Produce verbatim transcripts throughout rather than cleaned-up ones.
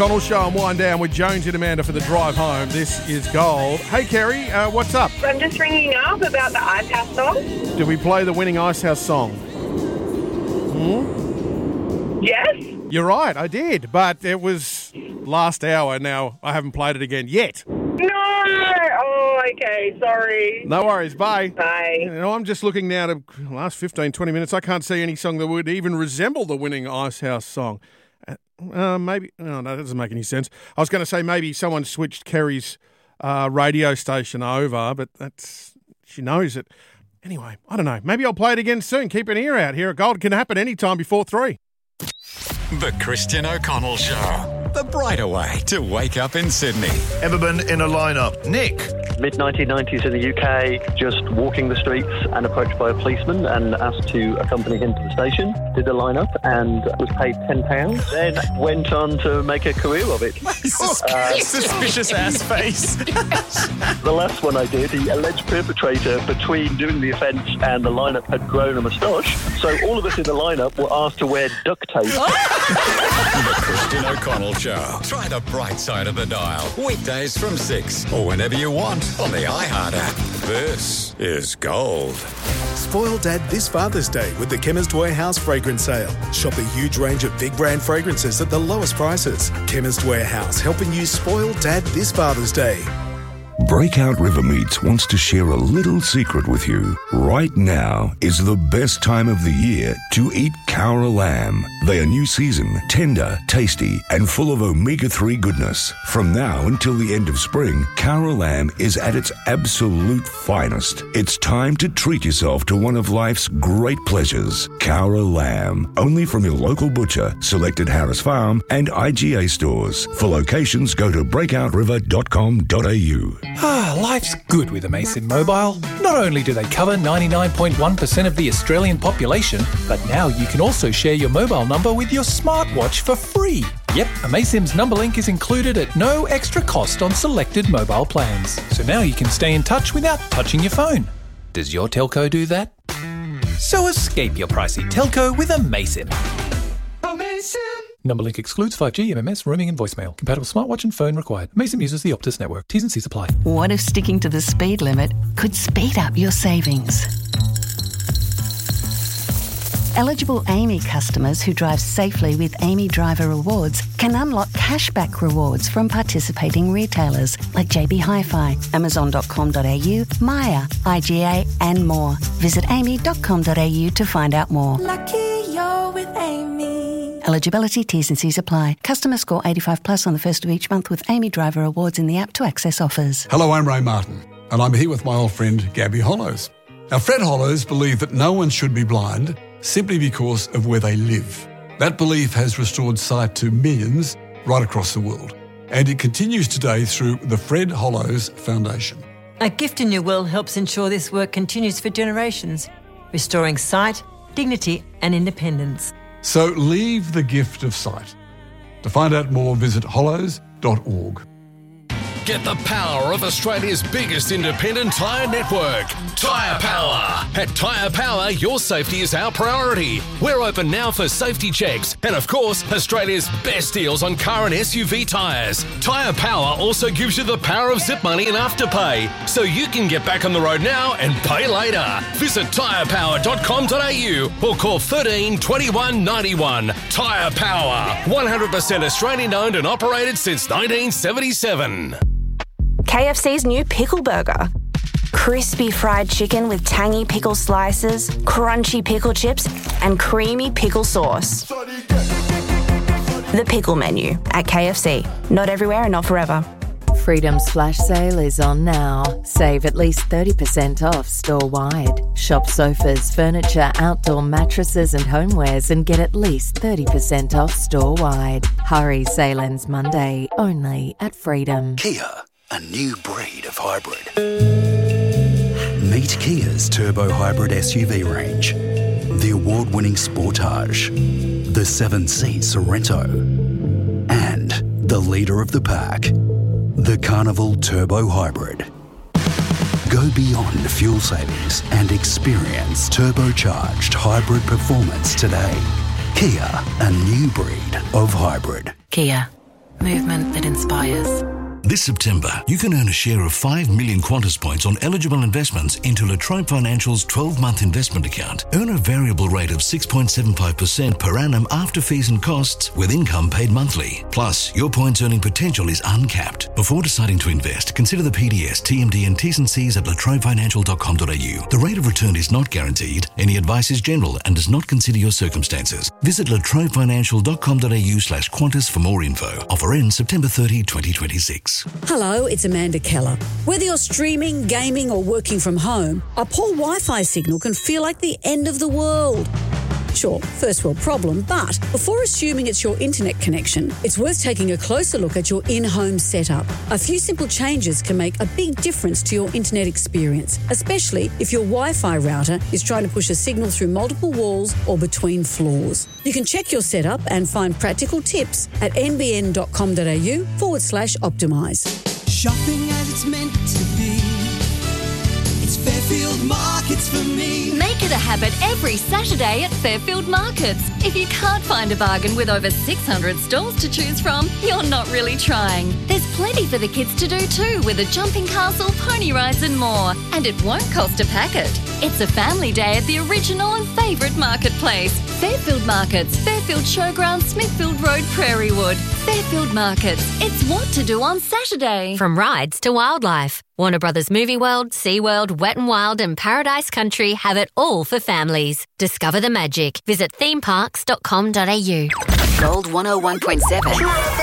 Connell Show and Wind Down with Jones and Amanda for the drive home. This is Gold. Hey, Kerry, uh, what's up? I'm just ringing up about the Icehouse song. Did we play the winning Icehouse song? Hmm? Yes. You're right, I did, but it was last hour. Now, I haven't played it again yet. No! Oh, okay, sorry. No worries, bye. Bye. You know, I'm just looking now to the last fifteen, twenty minutes. I can't see any song that would even resemble the winning Icehouse song. Uh, maybe, oh, no, that doesn't make any sense. I was going to say maybe someone switched Kerry's uh, radio station over, but that's, she knows it. Anyway, I don't know. Maybe I'll play it again soon. Keep an ear out here at Gold. It can happen anytime before three. The Christian O'Connell Show. The brighter way to wake up in Sydney. Ever been in a lineup? Nick. mid nineteen nineties in the U K, just walking the streets and approached by a policeman and asked to accompany him to the station. Did the lineup and was paid ten pounds. Then went on to make a career of it. uh, Suspicious ass face. The last one I did, the alleged perpetrator between doing the offence and the lineup had grown a moustache. So all of us in the lineup were asked to wear duct tape. The Christian O'Connell Show. Try the bright side of the dial. Weekdays from six or whenever you want on the iHeart app. This is Gold. Spoil Dad this Father's Day with the Chemist Warehouse fragrance sale. Shop a huge range of big brand fragrances at the lowest prices. Chemist Warehouse, helping you spoil Dad this Father's Day. Breakout River Meats wants to share a little secret with you. Right now is the best time of the year to eat Cowra lamb. They are new season, tender, tasty, and full of omega three goodness. From now until the end of spring, Cowra lamb is at its absolute finest. It's time to treat yourself to one of life's great pleasures. Cowra lamb, only from your local butcher, selected Harris Farm and I G A stores. For locations, go to breakout river dot com dot a u. Ah, life's good with Amaysim Mobile. Not only do they cover ninety-nine point one percent of the Australian population, but now you can also share your mobile number with your smartwatch for free. Yep, Amaysim's number link is included at no extra cost on selected mobile plans. So now you can stay in touch without touching your phone. Does your telco do that? So escape your pricey telco with Amaysim. Amaysim! Number link excludes five G, M M S, roaming and voicemail. Compatible smartwatch and phone required. Amaysim uses the Optus network. T's and C's apply. What if sticking to the speed limit could speed up your savings? Eligible A M Y customers who drive safely with A M Y Driver Rewards can unlock cashback rewards from participating retailers like J B Hi-Fi, amazon dot com dot a u, Maya, I G A and more. Visit a m y dot com dot a u to find out more. Lucky you're with Amy. Eligibility, T's and C's apply. Customer score eighty-five plus on the first of each month with A M Y Driver Rewards in the app to access offers. Hello, I'm Ray Martin, and I'm here with my old friend Gabby Hollows. Now, Fred Hollows believed that no one should be blind simply because of where they live. That belief has restored sight to millions right across the world, and it continues today through the Fred Hollows Foundation. A Gift in Your Will helps ensure this work continues for generations, restoring sight, dignity and independence. So leave the gift of sight. To find out more, visit hollows dot org. Get the power of Australia's biggest independent tyre network, Tyre Power. At Tyre Power, your safety is our priority. We're open now for safety checks and, of course, Australia's best deals on car and S U V tyres. Tyre Power also gives you the power of zip money and afterpay, so you can get back on the road now and pay later. Visit tyre power dot com dot a u or call thirteen twenty-one ninety-one. Tyre Power, one hundred percent Australian owned and operated since nineteen seventy-seven. K F C's new pickle burger. Crispy fried chicken with tangy pickle slices, crunchy pickle chips, and creamy pickle sauce. The pickle menu at K F C. Not everywhere and not forever. Freedom's flash sale is on now. Save at least thirty percent off store-wide. Shop sofas, furniture, outdoor mattresses and homewares and get at least thirty percent off store-wide. Hurry, sale ends Monday, only at Freedom. Kia, a new breed of hybrid. Meet Kia's turbo hybrid S U V range. The award-winning Sportage, the seven-seat Sorento, and the leader of the pack, the Carnival Turbo Hybrid. Go beyond fuel savings and experience turbocharged hybrid performance today. Kia, a new breed of hybrid. Kia, movement that inspires. This September, you can earn a share of five million Qantas points on eligible investments into Latrobe Financial's twelve-month investment account. Earn a variable rate of six point seven five percent per annum after fees and costs, with income paid monthly. Plus, your points earning potential is uncapped. Before deciding to invest, consider the P D S, T M D and T's and C's at latrobe financial dot com dot a u. The rate of return is not guaranteed. Any advice is general and does not consider your circumstances. Visit latrobe financial dot com dot a u slash Qantas for more info. Offer ends September thirtieth, twenty twenty-six. Hello, it's Amanda Keller. Whether you're streaming, gaming or working from home, a poor Wi-Fi signal can feel like the end of the world. Sure, first world problem, but before assuming it's your internet connection, it's worth taking a closer look at your in-home setup. A few simple changes can make a big difference to your internet experience, especially if your Wi-Fi router is trying to push a signal through multiple walls or between floors. You can check your setup and find practical tips at nbn.com.au forward slash optimise. Shopping as it's meant to be. It's Fairfield Markets for me. Make it a habit every Saturday at Fairfield Markets. If you can't find a bargain with over six hundred stalls to choose from, you're not really trying. There's plenty for the kids to do too, with a jumping castle, pony rides and more. And it won't cost a packet. It's a family day at the original and favourite marketplace. Fairfield Markets, Fairfield Showground, Smithfield Road, Prairie Wood. Fairfield Markets. It's what to do on Saturday. From rides to wildlife, Warner Brothers Movie World, SeaWorld, Wet n Wild and Paradise Country have it all for families. Discover the magic. Visit theme parks dot com dot a u. Gold one oh one point seven.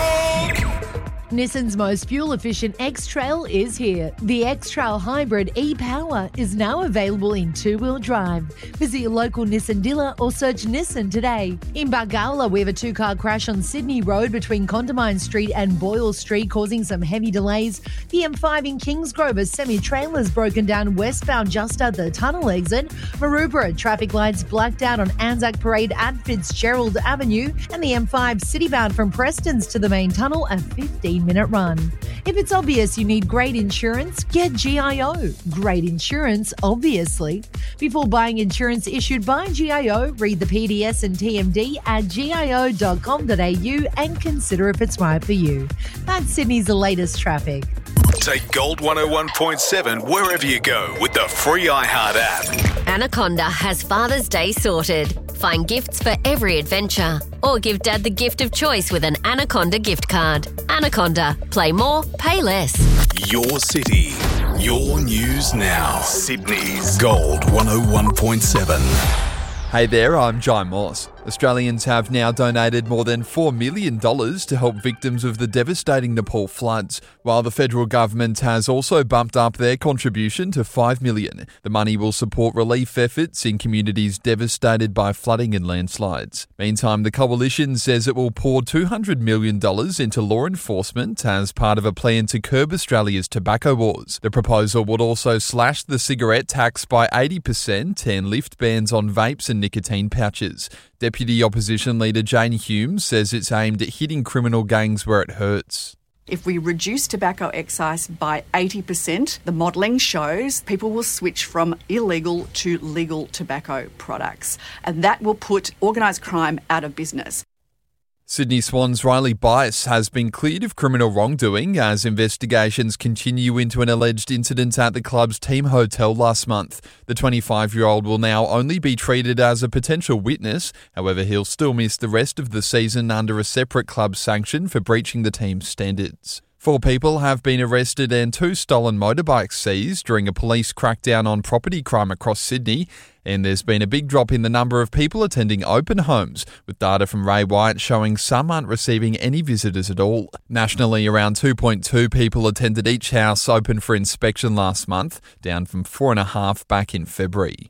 Nissan's most fuel-efficient X-Trail is here. The X-Trail Hybrid e-Power is now available in two-wheel drive. Visit your local Nissan dealer or search Nissan today. In Bargalla, we have a two-car crash on Sydney Road between Condamine Street and Boyle Street, causing some heavy delays. The M five in Kingsgrove, a semi-trailer's broken down westbound just at the tunnel exit. Maroubra, traffic lights blacked out on Anzac Parade at Fitzgerald Avenue. And the M five citybound from Prestons to the main tunnel, a fifteen minute run. If it's obvious you need great insurance, get G I O. Great insurance, obviously. Before buying insurance issued by G I O, read the P D S and T M D at g i o dot com dot a u and consider if it's right for you. That's Sydney's latest traffic. Take Gold one oh one point seven wherever you go with the free iHeart app. Anaconda has Father's Day sorted. Find gifts for every adventure. Or give Dad the gift of choice with an Anaconda gift card. Anaconda. Play more, pay less. Your city, your news now. Sydney's Gold one oh one point seven. Hey there, I'm Jai Moss. Australians have now donated more than four million dollars to help victims of the devastating Nepal floods, while the federal government has also bumped up their contribution to five million dollars. The money will support relief efforts in communities devastated by flooding and landslides. Meantime, the coalition says it will pour two hundred million dollars into law enforcement as part of a plan to curb Australia's tobacco wars. The proposal would also slash the cigarette tax by eighty percent and lift bans on vapes and nicotine pouches. Deputy Opposition Leader Jane Hume says it's aimed at hitting criminal gangs where it hurts. If we reduce tobacco excise by eighty percent, the modelling shows people will switch from illegal to legal tobacco products, and that will put organised crime out of business. Sydney Swans' Riley Bice has been cleared of criminal wrongdoing as investigations continue into an alleged incident at the club's team hotel last month. The twenty-five-year-old will now only be treated as a potential witness. However, he'll still miss the rest of the season under a separate club sanction for breaching the team's standards. Four people have been arrested and two stolen motorbikes seized during a police crackdown on property crime across Sydney. And there's been a big drop in the number of people attending open homes, with data from Ray White showing some aren't receiving any visitors at all. Nationally, around two point two people attended each house open for inspection last month, down from four and a half back in February.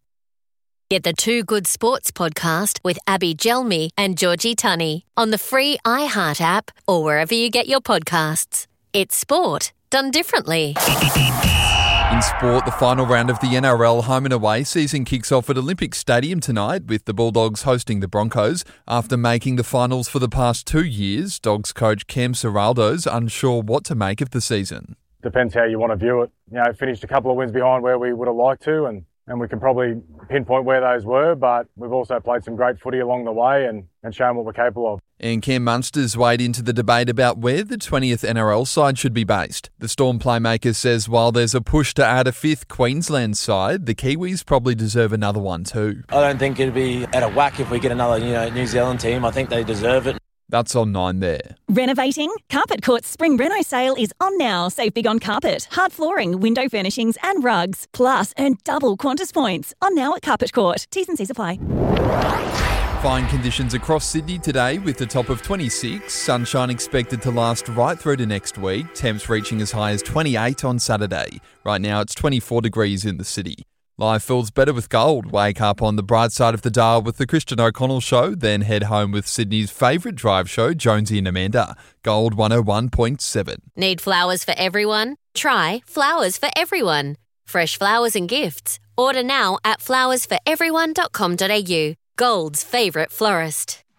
Get the Two Good Sports podcast with Abby Gelmi and Georgie Tunney on the free iHeart app or wherever you get your podcasts. It's sport done differently. In sport, the final round of the N R L home and away season kicks off at Olympic Stadium tonight, with the Bulldogs hosting the Broncos. After making the finals for the past two years, Dogs coach Cam Ciraldo's unsure what to make of the season. Depends how you want to view it. You know, finished a couple of wins behind where we would have liked to, and and we can probably pinpoint where those were, but we've also played some great footy along the way and, and shown what we're capable of. And Cam Munster's weighed into the debate about where the twentieth N R L side should be based. The Storm playmaker says while there's a push to add a fifth Queensland side, the Kiwis probably deserve another one too. I don't think it'd be out of whack if we get another, you know, New Zealand team. I think they deserve it. That's on Nine there. Renovating? Carpet Court's spring reno sale is on now. Save big on carpet, hard flooring, window furnishings and rugs. Plus, earn double Qantas points. On now at Carpet Court. T's and C's apply. Fine conditions across Sydney today with the top of twenty-six. Sunshine expected to last right through to next week. Temps reaching as high as twenty-eight on Saturday. Right now it's twenty-four degrees in the city. Life feels better with gold. Wake up on the bright side of the dial with the Christian O'Connell Show, then head home with Sydney's favourite drive show, Jonesy and Amanda. Gold one oh one point seven. Need flowers for everyone? Try Flowers for Everyone. Fresh flowers and gifts. Order now at flowers for everyone dot com dot a u. Gold's favourite florist.